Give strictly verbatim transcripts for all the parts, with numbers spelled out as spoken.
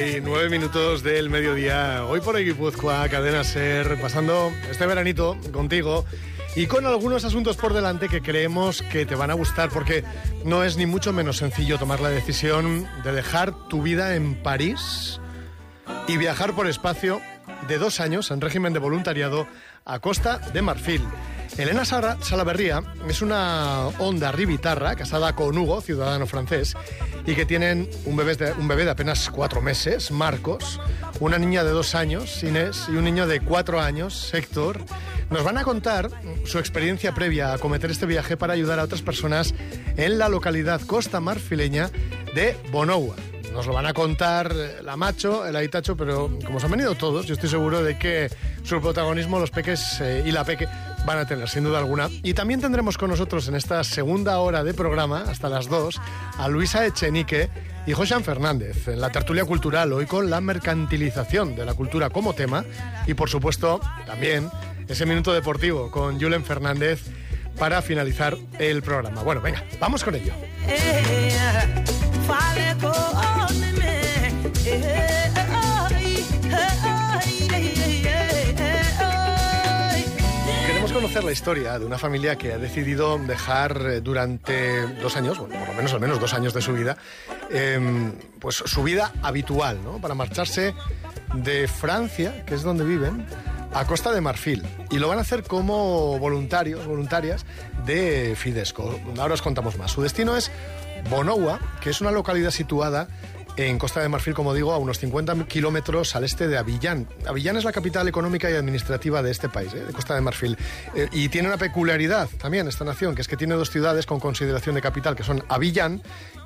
y nueve minutos del mediodía. Hoy por Guipúzcoa, Cadena SER, pasando este veranito contigo y con algunos asuntos por delante que creemos que te van a gustar, porque no es ni mucho menos sencillo tomar la decisión de dejar tu vida en París y viajar por espacio de dos años en régimen de voluntariado a Costa de Marfil. Elena Salaverría es una honda ribitarra casada con Hugo, ciudadano francés, y que tienen un bebé de, un bebé de apenas cuatro meses, Marcos, una niña de dos años, Inés, y un niño de cuatro años, Héctor. Nos van a contar su experiencia previa a acometer este viaje para ayudar a otras personas en la localidad costa marfileña de Bonoua. Nos lo van a contar la Macho, el Aitacho, pero como se han venido todos, yo estoy seguro de que su protagonismo los peques eh, y la peque van a tener, sin duda alguna. Y también tendremos con nosotros en esta segunda hora de programa, hasta las dos, a Luisa Echenique y Josean Fernández, en la tertulia cultural, hoy con la mercantilización de la cultura como tema, y por supuesto también ese minuto deportivo con Julen Fernández para finalizar el programa. Bueno, venga, vamos con ello. Queremos conocer la historia de una familia que ha decidido dejar durante dos años, bueno, por lo menos al menos dos años de su vida, eh, pues su vida habitual, ¿no? Para marcharse de Francia, que es donde viven, a Costa de Marfil. Y lo van a hacer como voluntarios, voluntarias de Fidesco. Ahora os contamos más. Su destino es Bonoua, que es una localidad situada en Costa de Marfil, como digo, a unos cincuenta kilómetros al este de Abiyán. Abiyán es la capital económica y administrativa de este país, ¿eh? de Costa de Marfil. Eh, y tiene una peculiaridad también esta nación, que es que tiene dos ciudades con consideración de capital, que son Abiyán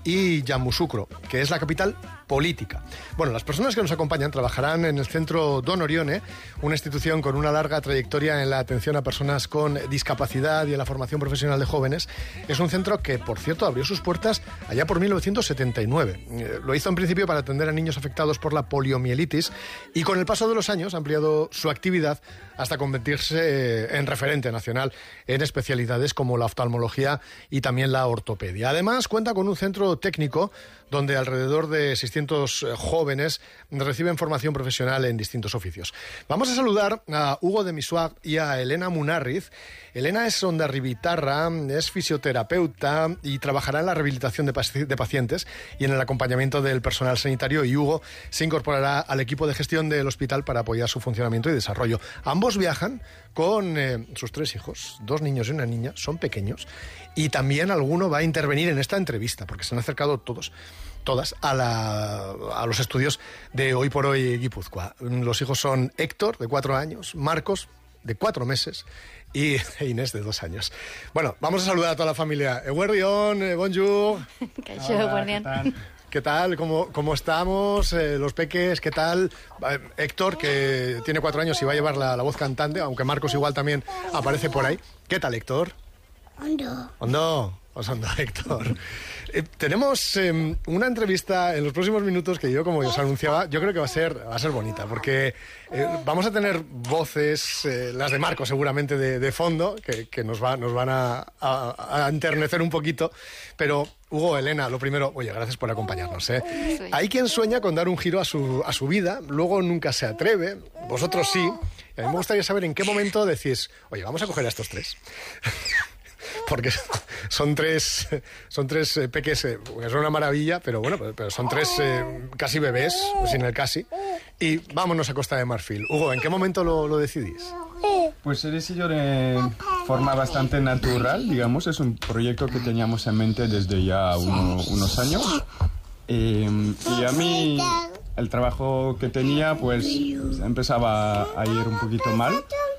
y Yamoussoukro, que es la capital política. Bueno, las personas que nos acompañan trabajarán en el Centro Don Orione, una institución con una larga trayectoria en la atención a personas con discapacidad y en la formación profesional de jóvenes. Es un centro que, por cierto, abrió sus puertas allá por mil novecientos setenta y nueve. Eh, lo hizo en principio para atender a niños afectados por la poliomielitis y con el paso de los años ha ampliado su actividad hasta convertirse en referente nacional en especialidades como la oftalmología y también la ortopedia. Además, cuenta con un centro técnico donde alrededor de seiscientos jóvenes reciben formación profesional en distintos oficios. Vamos a saludar a Hugo de Misuag y a Elena Munarriz. Elena es ondarribitarra, es fisioterapeuta y trabajará en la rehabilitación de, paci- de pacientes y en el acompañamiento del personal sanitario, y Hugo se incorporará al equipo de gestión del hospital para apoyar su funcionamiento y desarrollo. Ambos viajan con eh, sus tres hijos, dos niños y una niña, son pequeños, y también alguno va a intervenir en esta entrevista, porque se han acercado todos, todas, a, la, a los estudios de Hoy por Hoy Guipúzcoa. Los hijos son Héctor, de cuatro años, Marcos, de cuatro meses, y Inés, de dos años. Bueno, vamos a saludar a toda la familia. Eguerdión, eh, bonjour. Hola, ¿qué tal? ¿Qué tal? ¿Cómo, cómo estamos? Eh, los peques, ¿qué tal? Eh, Héctor, que tiene cuatro años y va a llevar la, la voz cantante, aunque Marcos igual también aparece por ahí. ¿Qué tal, Héctor? Ondo. Ondo. Os ando, Héctor. Eh, tenemos eh, una entrevista en los próximos minutos que yo, como os anunciaba, yo creo que va a ser, va a ser bonita, porque eh, vamos a tener voces, eh, las de Marco seguramente de, de fondo, que, que nos, va, nos van a, a, a enternecer un poquito, pero Hugo, Elena, lo primero, oye, gracias por acompañarnos, ¿eh? Sí. Hay quien sueña con dar un giro a su, a su vida, luego nunca se atreve, vosotros sí, y a mí me gustaría saber en qué momento decís, oye, vamos a coger a estos tres. Porque son tres, son tres eh, peques, eh, es una maravilla, pero bueno, pero son tres eh, casi bebés, sin el casi, y vámonos a Costa de Marfil. Hugo, ¿en qué momento lo, lo decidís? Pues he decidido de forma bastante natural, digamos, es un proyecto que teníamos en mente desde ya uno, unos años, eh, y a mí el trabajo que tenía pues empezaba a ir un poquito mal.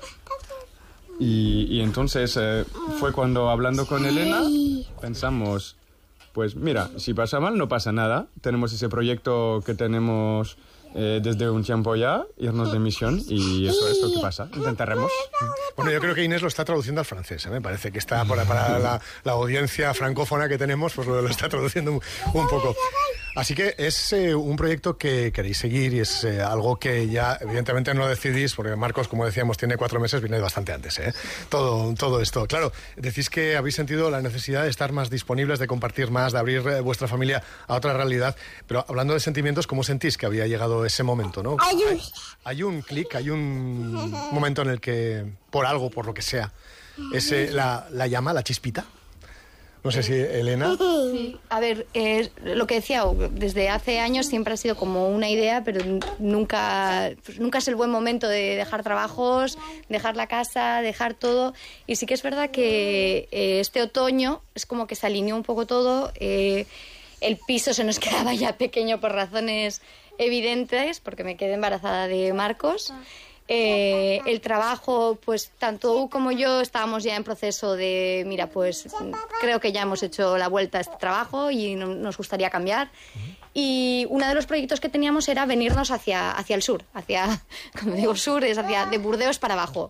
Y, y entonces eh, fue cuando, hablando con Elena, pensamos, pues mira, si pasa mal no pasa nada. Tenemos ese proyecto que tenemos eh, desde un tiempo ya, irnos de misión, y eso es lo que pasa. Intentaremos. Bueno, yo creo que Inés lo está traduciendo al francés, ¿eh? Me parece que está para, para la, la audiencia francófona que tenemos, pues lo, lo está traduciendo un, un poco. Así que es eh, un proyecto que queréis seguir y es eh, algo que ya evidentemente no decidís, porque Marcos, como decíamos, tiene cuatro meses, viene bastante antes, ¿eh? Todo, todo esto. Claro, decís que habéis sentido la necesidad de estar más disponibles, de compartir más, de abrir eh, vuestra familia a otra realidad. Pero hablando de sentimientos, ¿cómo sentís que había llegado ese momento, no? Hay, hay un clic, hay un momento en el que, por algo, por lo que sea, ese, la, la llama, la chispita. No sé si Elena. Sí. A ver, eh, lo que decía, desde hace años siempre ha sido como una idea, pero nunca, pues nunca es el buen momento de dejar trabajos, dejar la casa, dejar todo. Y sí que es verdad que eh, este otoño es como que se alineó un poco todo. Eh, el piso se nos quedaba ya pequeño por razones evidentes, porque me quedé embarazada de Marcos. Eh, el trabajo, pues tanto U como yo estábamos ya en proceso de, mira, pues creo que ya hemos hecho la vuelta a este trabajo y no, nos gustaría cambiar. Y uno de los proyectos que teníamos era venirnos hacia, hacia el sur, hacia, como digo, sur, es hacia de Burdeos para abajo.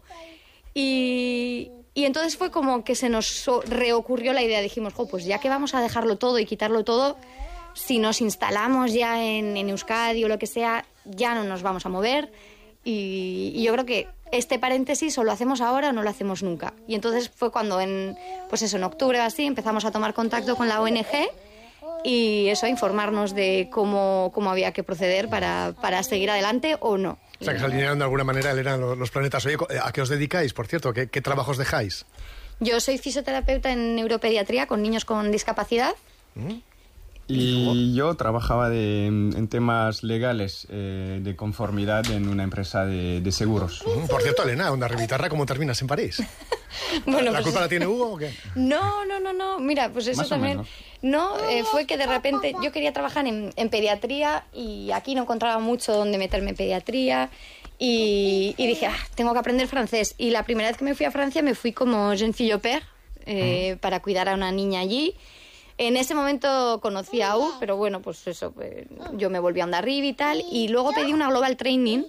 Y, y entonces fue como que se nos reocurrió la idea, dijimos, jo, pues ya que vamos a dejarlo todo y quitarlo todo, si nos instalamos ya en, en Euskadi o lo que sea, ya no nos vamos a mover. Y, y yo creo que este paréntesis o lo hacemos ahora o no lo hacemos nunca. Y entonces fue cuando en, pues eso, en octubre o así empezamos a tomar contacto con la O N G y eso, a informarnos de cómo, cómo había que proceder para, para seguir adelante o no. O sea, que se alinearon de alguna manera, eran los, los planetas. Oye, ¿a qué os dedicáis, por cierto? ¿Qué, qué trabajos dejáis? Yo soy fisioterapeuta en neuropediatría con niños con discapacidad. ¿Mm? Y yo trabajaba de, en temas legales eh, de conformidad en una empresa de, de seguros. Por cierto, Elena, Onda Revitarra, ¿cómo terminas en París? Bueno, ¿La pues, culpa la tiene Hugo o qué? No, no, no, no. Mira, pues eso Más o también. menos. No, eh, fue que de repente yo quería trabajar en, en pediatría y aquí no encontraba mucho donde meterme en pediatría. Y, y dije, ah, tengo que aprender francés. Y la primera vez que me fui a Francia me fui como jeune fille au pair eh, mm. para cuidar a una niña allí. En ese momento conocí a U, pero bueno, pues eso, pues, yo me volví a Hondarribia y tal. Y luego pedí una Global Training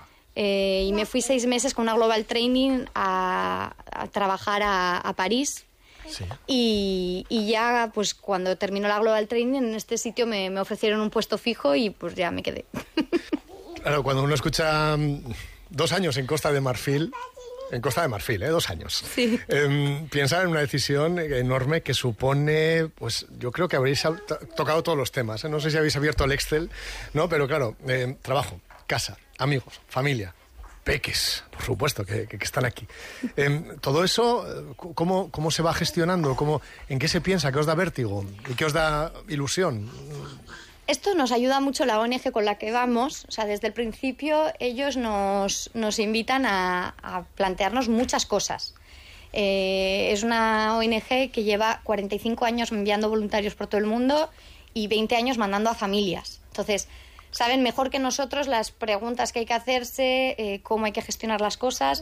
eh, y me fui seis meses con una Global Training a, a trabajar a, a París. Sí. Y, y ya, pues cuando terminó la Global Training, en este sitio me, me ofrecieron un puesto fijo y pues ya me quedé. Claro, cuando uno escucha dos años en Costa de Marfil... En Costa de Marfil, ¿eh? Dos años. Sí. Eh, piensa en una decisión enorme que supone, pues yo creo que habréis tocado todos los temas, ¿eh? No sé si habéis abierto el Excel, ¿no? Pero claro, eh, trabajo, casa, amigos, familia, peques, por supuesto, que, que, que están aquí. Eh, todo eso, ¿cómo, ¿cómo se va gestionando? ¿Cómo, ¿En qué se piensa? ¿Qué os da vértigo? ¿Y qué os da ilusión? Esto nos ayuda mucho la O N G con la que vamos. O sea, desde el principio ellos nos, nos invitan a, a plantearnos muchas cosas. Eh, es una O N G que lleva cuarenta y cinco años enviando voluntarios por todo el mundo y veinte años mandando a familias. Entonces, saben mejor que nosotros las preguntas que hay que hacerse, eh, cómo hay que gestionar las cosas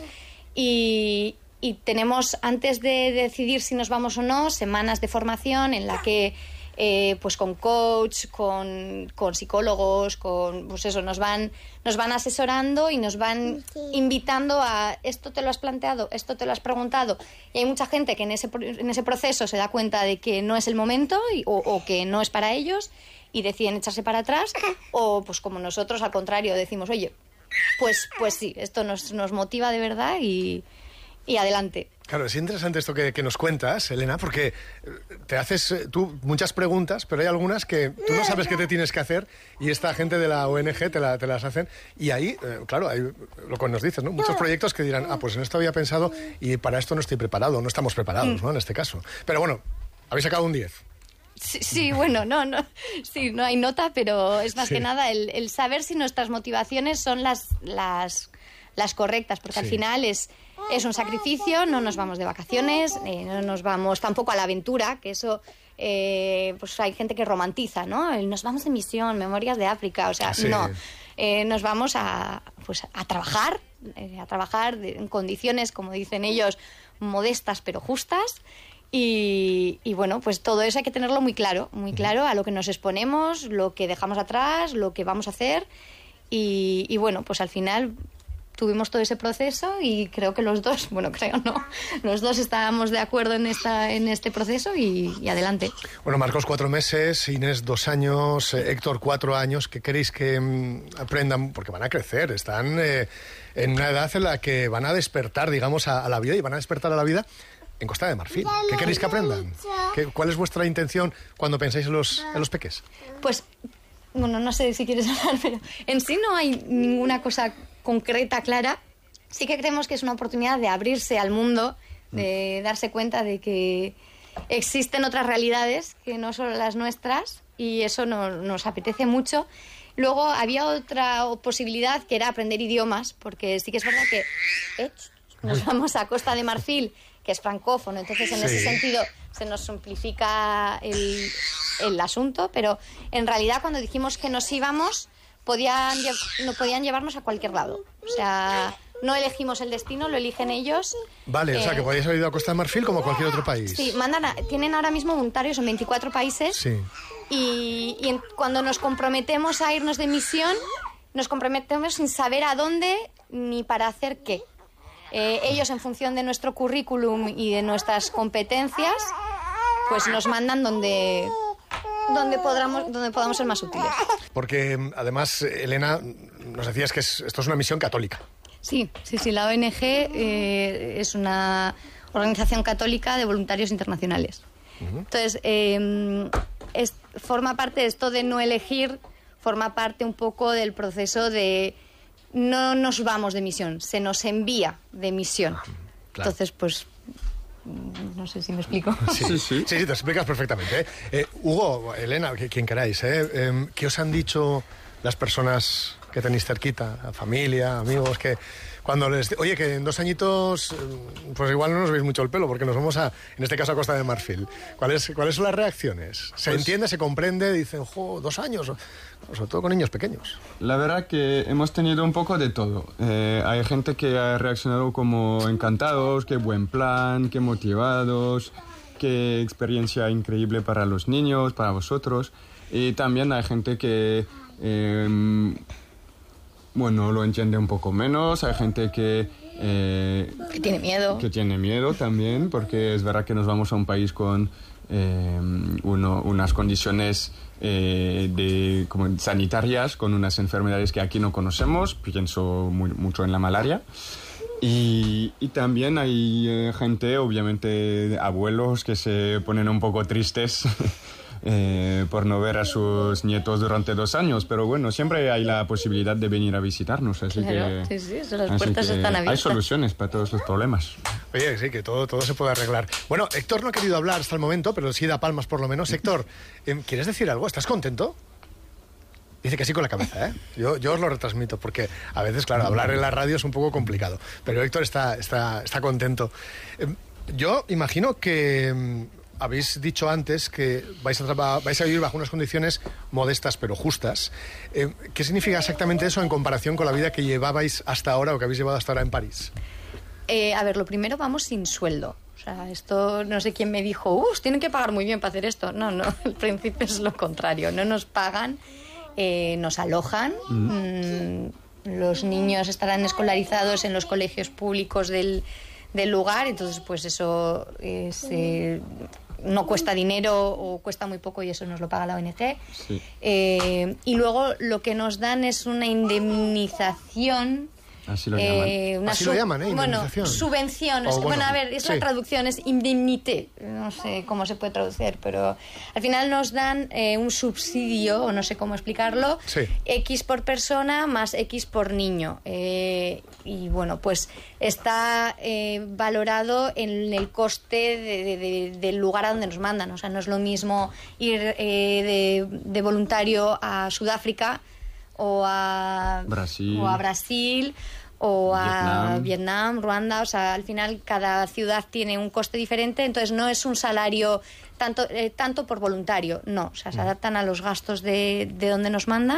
y, y tenemos, antes de decidir si nos vamos o no, semanas de formación en la que Eh, pues con coach, con, con psicólogos, con pues eso, nos van, nos van asesorando y nos van invitando a esto te lo has planteado, esto te lo has preguntado. Y hay mucha gente que en ese, en ese proceso se da cuenta de que no es el momento y, o, o que no es para ellos y deciden echarse para atrás, o pues como nosotros al contrario decimos, oye, pues, pues sí, esto nos, nos motiva de verdad y, y adelante. Claro, es interesante esto que, que nos cuentas, Elena, porque te haces tú muchas preguntas, pero hay algunas que tú no sabes qué te tienes que hacer y esta gente de la O N G te, la, te las hacen. Y ahí, eh, claro, hay lo que nos dices, ¿no? Muchos proyectos que dirán, ah, pues en esto había pensado y para esto no estoy preparado, no estamos preparados, ¿no? En este caso. Pero bueno, habéis sacado un diez. Sí, sí, bueno, no, no, sí, no hay nota, pero es más sí. que nada el, el saber si nuestras motivaciones son las, las, las correctas, porque sí. al final es... Es un sacrificio, no nos vamos de vacaciones, eh, no nos vamos tampoco a la aventura, que eso, eh, pues hay gente que romantiza, ¿no? El nos vamos de misión, Memorias de África, o sea, sí. no. Eh, nos vamos a, pues, a trabajar, eh, a trabajar de, en condiciones, como dicen ellos, modestas pero justas. Y, y bueno, pues todo eso hay que tenerlo muy claro, muy claro a lo que nos exponemos, lo que dejamos atrás, lo que vamos a hacer. Y, y bueno, pues al final... tuvimos todo ese proceso y creo que los dos, bueno, creo no, los dos estábamos de acuerdo en esta en este proceso y, y adelante. Bueno, Marcos cuatro meses, Inés dos años, eh, Héctor cuatro años. ¿Qué queréis que mm, aprendan? Porque van a crecer, están eh, en una edad en la que van a despertar, digamos, a, a la vida y van a despertar a la vida en Costa de Marfil. ¿Qué queréis que aprendan? ¿Qué, ¿Cuál es vuestra intención cuando pensáis en los, en los peques? Pues, bueno, no sé si quieres hablar, pero en sí no hay ninguna cosa concreta, clara. Sí que creemos que es una oportunidad de abrirse al mundo, de darse cuenta de que existen otras realidades que no son las nuestras y eso nos, nos apetece mucho. Luego había otra posibilidad que era aprender idiomas, porque sí que es verdad que eh, nos vamos a Costa de Marfil, que es francófono, entonces en sí. ese sentido se nos simplifica el, el asunto, pero en realidad cuando dijimos que nos íbamos, podían, no podían llevarnos a cualquier lado. O sea, no elegimos el destino, lo eligen ellos. Vale, eh, o sea, que podíais haber ido a Costa de Marfil como a cualquier otro país. Sí, mandan a, tienen ahora mismo voluntarios en veinticuatro países. Sí. Y, y en, cuando nos comprometemos a irnos de misión, nos comprometemos sin saber a dónde ni para hacer qué. Eh, ellos, en función de nuestro currículum y de nuestras competencias, pues nos mandan donde, donde, podamos, donde podamos ser más útiles. Porque, además, Elena, nos decías que es, esto es una misión católica. Sí, sí, sí. La O N G eh, es una organización católica de voluntarios internacionales. Uh-huh. Entonces, eh, es, forma parte de esto de no elegir, forma parte un poco del proceso de no nos vamos de misión, se nos envía de misión. Claro. Entonces, pues, no sé si me explico. Sí, sí, sí, sí, sí te explicas perfectamente. ¿eh? Eh, Hugo, Elena, quien queráis, ¿eh? Eh, ¿qué os han dicho las personas que tenéis cerquita, familia, amigos, que cuando les... Oye, que en dos añitos, pues igual no nos veis mucho el pelo, porque nos vamos a, en este caso, a Costa de Marfil. ¿Cuáles, ¿cuáles son las reacciones? ¿Se pues, entiende, se comprende? Dicen, jo, dos años, sobre todo con niños pequeños. La verdad que hemos tenido un poco de todo. Eh, hay gente que ha reaccionado como encantados, qué buen plan, qué motivados, qué experiencia increíble para los niños, para vosotros. Y también hay gente que... Eh, bueno, lo entiende un poco menos. Hay gente que... Eh, que tiene miedo. Que tiene miedo también, porque es verdad que nos vamos a un país con eh, uno, unas condiciones eh, de, como sanitarias, con unas enfermedades que aquí no conocemos. Pienso muy, mucho en la malaria. Y, y también hay eh, gente, obviamente abuelos, que se ponen un poco tristes eh, por no ver a sus nietos durante dos años. Pero bueno, siempre hay la posibilidad de venir a visitarnos. Así claro, que, sí, sí, eso, las puertas están abiertas. Hay soluciones para todos los problemas. Oye, sí, que todo, todo se puede arreglar. Bueno, Héctor no ha querido hablar hasta el momento, pero sí da palmas por lo menos. Héctor, ¿quieres decir algo? ¿Estás contento? Dice que sí con la cabeza, ¿eh? Yo, yo os lo retransmito, porque a veces, claro, hablar en la radio es un poco complicado. Pero Héctor está, está, está contento. Eh, yo imagino que eh, habéis dicho antes que vais a, vais a vivir bajo unas condiciones modestas pero justas. Eh, ¿Qué significa exactamente eso en comparación con la vida que llevabais hasta ahora o que habéis llevado hasta ahora en París? Eh, a ver, lo primero, vamos sin sueldo. O sea, esto no sé quién me dijo, ¡uh! Tienen que pagar muy bien para hacer esto. No, no, al principio es lo contrario. No nos pagan. Eh, nos alojan, mm. Mm, los niños estarán escolarizados en los colegios públicos del, del lugar, entonces pues eso es, eh, no cuesta dinero o cuesta muy poco y eso nos lo paga la O N G. Sí. Eh, y luego lo que nos dan es una indemnización. Así lo llaman. Eh, una Así lo llaman, ¿eh? Bueno, subvención. Oh, bueno, bueno, a ver, es sí. La traducción, es indemnité. No sé cómo se puede traducir, pero al final nos dan eh, un subsidio, o no sé cómo explicarlo, sí. X por persona más X por niño. Eh, y bueno, pues está eh, valorado en el coste de, de, de, del lugar a donde nos mandan. O sea, no es lo mismo ir eh, de, de voluntario a Sudáfrica o a Brasil, o a, Brasil, o a Vietnam. Vietnam, Ruanda, o sea, al final cada ciudad tiene un coste diferente, entonces no es un salario tanto eh, tanto por voluntario, no, o sea, se adaptan a los gastos de, de donde nos mandan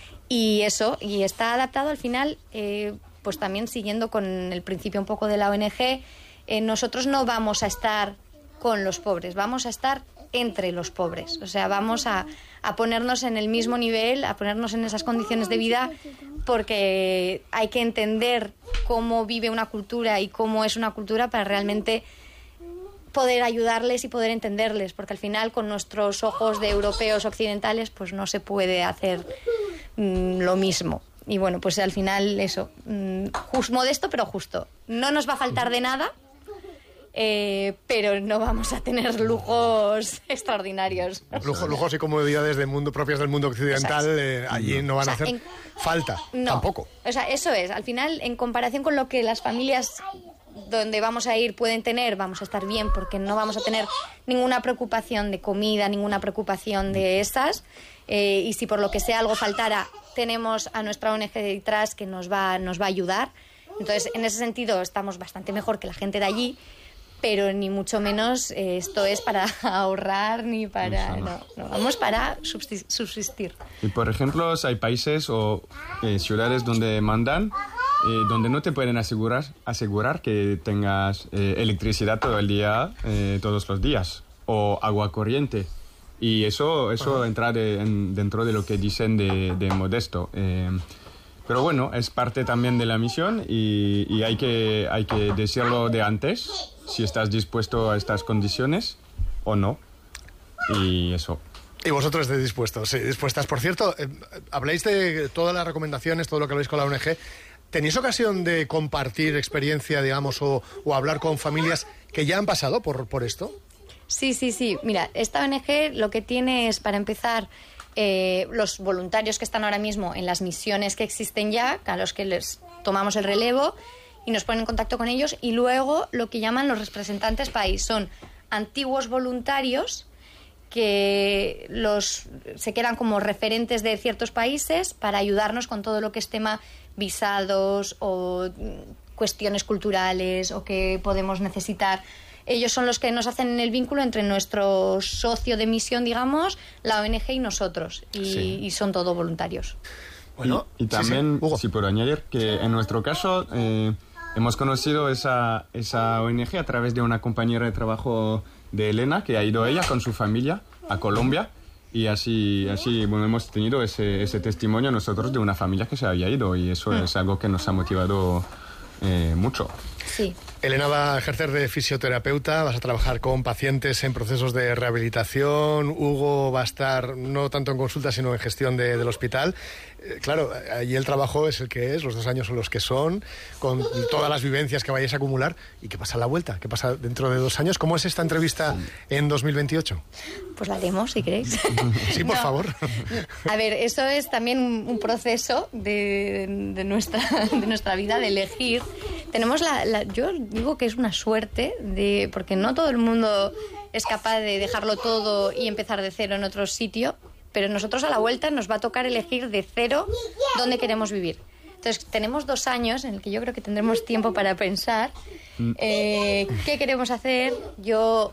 y eso, y está adaptado al final, eh, pues también siguiendo con el principio un poco de la O N G, eh, nosotros no vamos a estar con los pobres, vamos a estar entre los pobres. O sea, vamos a, a ponernos en el mismo nivel, a ponernos en esas condiciones de vida, porque hay que entender cómo vive una cultura y cómo es una cultura para realmente poder ayudarles y poder entenderles, porque al final con nuestros ojos de europeos occidentales pues no se puede hacer mmm, lo mismo. Y bueno, pues al final eso, mmm, just, modesto pero justo. No nos va a faltar de nada, eh, pero no vamos a tener lujos extraordinarios. Lujos, lujos y comodidades del mundo, propias del mundo occidental, o sea, eh, allí no van o sea, a hacer en, falta, no, tampoco. O sea, eso es, al final, en comparación con lo que las familias donde vamos a ir pueden tener, vamos a estar bien, porque no vamos a tener ninguna preocupación de comida, ninguna preocupación de esas, eh, y si por lo que sea algo faltara, tenemos a nuestra O N G detrás que nos va, nos va a ayudar. Entonces, en ese sentido, estamos bastante mejor que la gente de allí, pero ni mucho menos eh, esto es para ahorrar ni para... No, no, no, vamos para subsistir. Y, por ejemplo, hay países o eh, ciudades donde mandan Eh, donde no te pueden asegurar, asegurar que tengas eh, electricidad todo el día, eh, todos los días, o agua corriente. Y eso, eso entra de, en, dentro de lo que dicen de, de modesto. Eh, pero bueno, es parte también de la misión y, y hay que, hay que decirlo de antes, si estás dispuesto a estas condiciones o no. Y eso. Y vosotros estáis dispuestos, sí, dispuestas. Por cierto, eh, habláis de todas las recomendaciones, todo lo que habláis con la O N G. ¿Tenéis ocasión de compartir experiencia, digamos, o, o hablar con familias que ya han pasado por, por esto? Sí, sí, sí. Mira, esta O N G lo que tiene es, para empezar, eh, los voluntarios que están ahora mismo en las misiones que existen ya, a los que les tomamos el relevo y nos ponen en contacto con ellos, y luego lo que llaman los representantes país. Son antiguos voluntarios que los se quedan como referentes de ciertos países para ayudarnos con todo lo que es tema visados o cuestiones culturales o que podemos necesitar. Ellos son los que nos hacen el vínculo entre nuestro socio de misión, digamos, la O N G y nosotros, y, sí. y son todos voluntarios. Bueno, y, y también, sí, sí. si puedo añadir, que en nuestro caso eh, hemos conocido esa, esa O N G a través de una compañera de trabajo de Elena, que ha ido ella con su familia a Colombia, y así, así bueno, hemos tenido ese, ese testimonio nosotros de una familia que se había ido, y eso mm. es algo que nos ha motivado eh, mucho. Sí. Elena va a ejercer de fisioterapeuta, vas a trabajar con pacientes en procesos de rehabilitación. Hugo va a estar no tanto en consulta, sino en gestión de, del hospital. Eh, claro, allí el trabajo es el que es, los dos años son los que son, con todas las vivencias que vayáis a acumular. ¿Y qué pasa a la vuelta? ¿Qué pasa dentro de dos años? ¿Cómo es esta entrevista en dos mil veintiocho? Pues la haremos, si queréis. Sí, por no. favor. A ver, eso es también un proceso de, de, nuestra, de nuestra vida, de elegir. Tenemos la, la... Yo digo que es una suerte, de porque no todo el mundo es capaz de dejarlo todo y empezar de cero en otro sitio, pero nosotros a la vuelta nos va a tocar elegir de cero dónde queremos vivir. Entonces tenemos dos años en el que yo creo que tendremos tiempo para pensar eh, qué queremos hacer. Yo,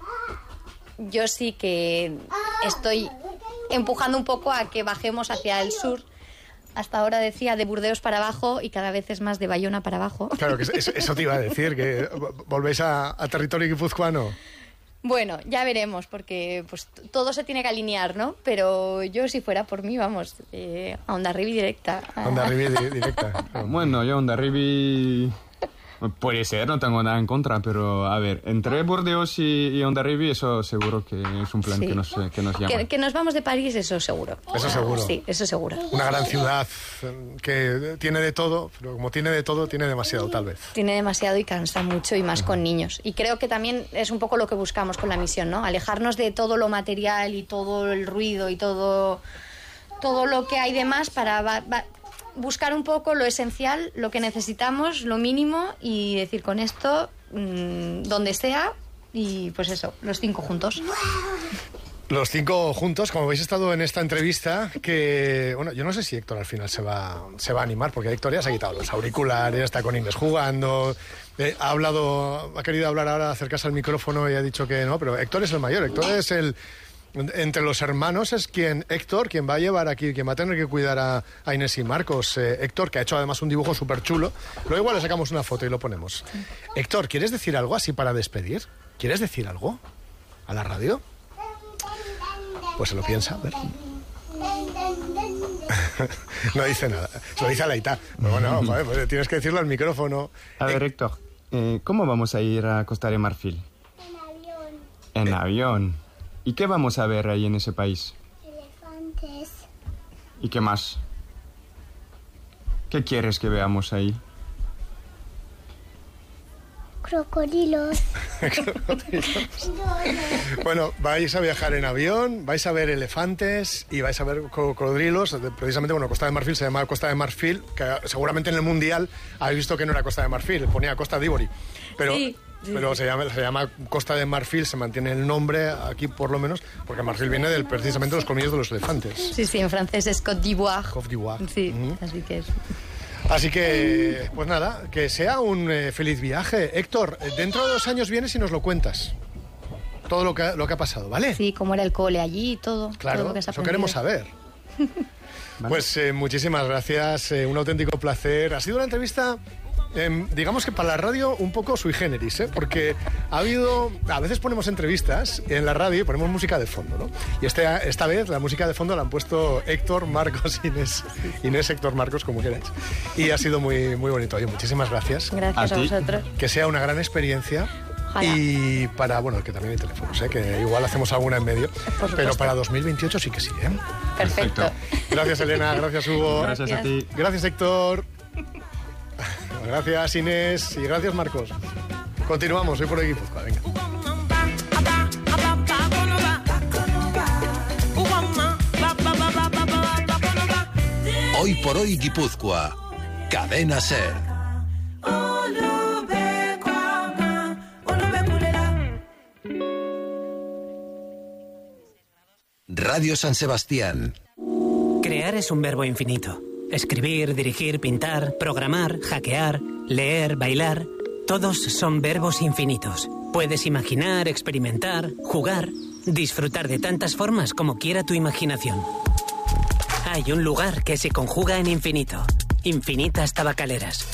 yo sí que estoy empujando un poco a que bajemos hacia el sur. Hasta ahora decía de Burdeos para abajo y cada vez es más de Bayona para abajo. Claro, que eso, eso te iba a decir, que volvéis a, a territorio guipuzcoano. Bueno, ya veremos, porque pues todo se tiene que alinear, ¿no? Pero yo, si fuera por mí, vamos, eh, a Hondarribia directa. A Hondarribia di- directa. Bueno, yo Hondarribia... Puede ser, no tengo nada en contra, pero a ver, entre Burdeos y, y Hondarribia, eso seguro que es un plan sí. que, nos, que nos llama. Que, que nos vamos de París, eso seguro. Eso seguro. Sí, eso seguro. Una gran ciudad que tiene de todo, pero como tiene de todo, tiene demasiado, tal vez. Tiene demasiado y cansa mucho, y más uh-huh. con niños. Y creo que también es un poco lo que buscamos con la misión, ¿no? Alejarnos de todo lo material y todo el ruido y todo, todo lo que hay de más para... Va, va, buscar un poco lo esencial, lo que necesitamos, lo mínimo, y decir con esto, mmm, donde sea, y pues eso, los cinco juntos. Los cinco juntos, como habéis estado en esta entrevista, que, bueno, yo no sé si Héctor al final se va, se va a animar, porque Héctor ya se ha quitado los auriculares, está con Inés jugando, eh, ha hablado, ha querido hablar ahora, acercarse al micrófono y ha dicho que no, pero Héctor es el mayor, Héctor es el... Entre los hermanos es quien, Héctor, quien va a llevar aquí, quien va a tener que cuidar a, a Inés y Marcos. Eh, Héctor, que ha hecho además un dibujo súper chulo. Luego igual le sacamos una foto y lo ponemos. Héctor, ¿quieres decir algo así para despedir? ¿Quieres decir algo a la radio? pues se lo piensa, a ver. No dice nada, se lo dice a la Aitá. Pero bueno, joder, pues tienes que decirlo al micrófono. A ver, Héctor, eh, ¿cómo vamos a ir a Costa de Marfil? En avión. En avión. ¿Y qué vamos a ver ahí en ese país? Elefantes. ¿Y qué más? ¿Qué quieres que veamos ahí? Crocodilos. Bueno, vais a viajar en avión, vais a ver elefantes y vais a ver cocodrilos. Precisamente, bueno, Costa de Marfil se llama Costa de Marfil, que seguramente en el Mundial habéis visto que no era Costa de Marfil, ponía Costa de Ivori. Pero, sí, sí, pero sí. Se, llama, se llama Costa de Marfil, se mantiene el nombre aquí por lo menos, porque marfil viene del, precisamente de los colmillos de los elefantes. Sí, sí, en francés es Côte d'Ivoire. Côte d'Ivoire. Sí, Uh-huh. así que es... Así que, pues nada, que sea un eh, feliz viaje. Héctor, dentro de dos años vienes y nos lo cuentas. Todo lo que, lo que ha pasado, ¿vale? Sí, cómo era el cole allí y todo. Claro, todo lo que has eso aprendido. queremos saber. ¿Vale? Pues eh, muchísimas gracias, eh, un auténtico placer. Ha sido una entrevista, eh, digamos que para la radio un poco sui generis, ¿eh? Porque ha habido, a veces ponemos entrevistas en la radio y ponemos música de fondo, ¿no? Y este, esta vez la música de fondo la han puesto Héctor, Marcos, Inés, Inés, Héctor, Marcos, como queráis. Y ha sido muy, muy bonito. Oye, muchísimas gracias. Gracias ¿A a, ti? vosotros. Que sea una gran experiencia. Ojalá. Y para, bueno, que también hay teléfonos, ¿eh? Que igual hacemos alguna en medio. supuesto. Pero para dos mil veintiocho sí que sí, ¿eh? Perfecto. Gracias, Elena. Gracias, Hugo. Gracias a ti. Gracias, Héctor. Gracias, Inés. Y gracias, Marcos. Continuamos, hoy por Guipúzcoa. Venga. Hoy por hoy Guipúzcoa. Cadena SER. Radio San Sebastián. Crear es un verbo infinito. Escribir, dirigir, pintar, programar, hackear, leer, bailar. Todos son verbos infinitos. Puedes imaginar, experimentar, jugar, disfrutar de tantas formas como quiera tu imaginación. Hay un lugar que se conjuga en infinito. Infinitas Tabacaleras.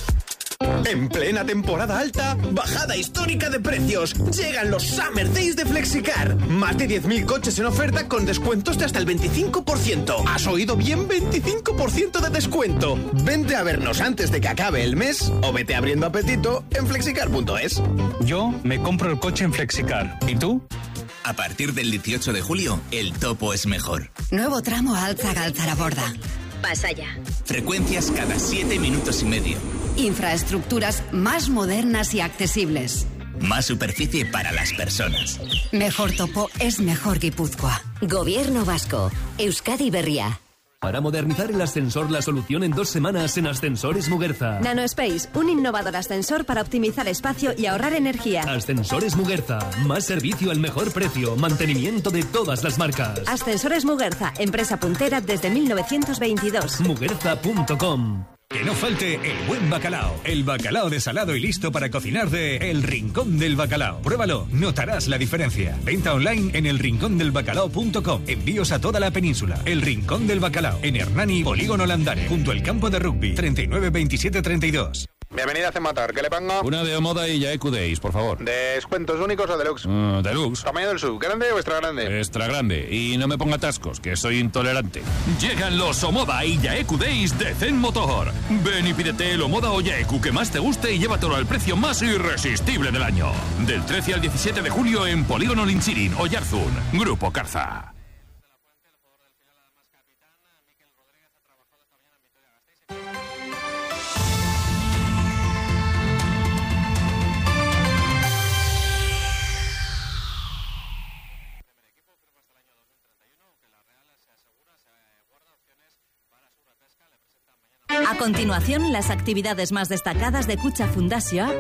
En plena temporada alta, bajada histórica de precios. Llegan los Summer Days de Flexicar. Más de diez mil coches en oferta con descuentos de hasta el veinticinco por ciento. ¿Has oído bien? veinticinco por ciento de descuento. Vente a vernos antes de que acabe el mes o vete abriendo apetito en flexicar punto es. Yo me compro el coche en Flexicar. ¿Y tú? A partir del dieciocho de julio, el topo es mejor. Nuevo tramo Altza-Galtzaraborda. Pasaya. Frecuencias cada siete minutos y medio. Infraestructuras más modernas y accesibles. Más superficie para las personas. Mejor topo es mejor Guipúzcoa. Gobierno Vasco. Euskadi Berria. Para modernizar el ascensor, la solución en dos semanas en Ascensores Muguerza. NanoSpace, un innovador ascensor para optimizar espacio y ahorrar energía. Ascensores Muguerza, más servicio al mejor precio, mantenimiento de todas las marcas. Ascensores Muguerza, empresa puntera desde mil novecientos veintidós. Muguerza punto com. Que no falte el buen bacalao. El bacalao desalado y listo para cocinar de El Rincón del Bacalao. Pruébalo, notarás la diferencia. Venta online en el rincón del bacalao punto com. Envíos a toda la península. El Rincón del Bacalao. En Hernani, Polígono Landare. Junto al campo de rugby. treinta y nueve veintisiete treinta y dos. Bienvenida a Cematar, ¿qué le pongo? Una de Omoda y Yaeku Days, por favor. ¿Descuentos únicos o deluxe? Uh, deluxe. ¿Tamaño del sub, grande o extra grande? Extra grande. Y no me ponga atascos, que soy intolerante. Llegan los Omoda y Yaeku Days de Zen Motor. Ven y pídete el Omoda o Yaeku que más te guste y llévatelo al precio más irresistible del año. Del trece al diecisiete de julio en Polígono Linchirin, Oyarzún. Grupo Carza. A continuación, las actividades más destacadas de Kutxa Fundació